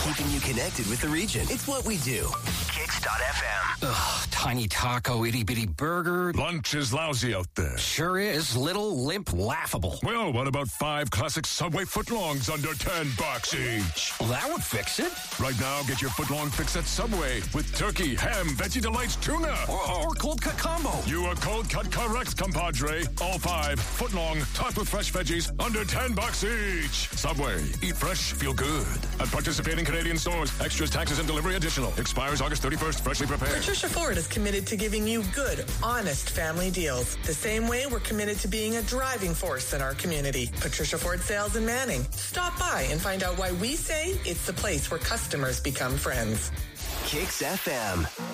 keeping you connected with the region. It's what we do. Kicks.fm. Ugh, tiny taco, itty-bitty burger. Lunch is lousy out there. Sure is. Little, limp, laughable. Well, what about 5 classic Subway footlongs under $10 each? Well, that would fix it. Right now, get your footlong fix at Subway with turkey, ham, Veggie Delights, tuna. Or cold cut combo. You are cold cut correct, compadre. All 5 footlong, topped with fresh veggies, under $10 each. Subway. Eat fresh, feel good. At participating Canadian stores. Extras, taxes, and delivery additional. Expires August 31st. Freshly prepared. Patricia Ford is committed to giving you good, honest family deals. The same way we're committed to being a driving force in our community. Patricia Ford Sales in Manning. Stop by and find out why we say it's the place where customers become friends. Kicks FM.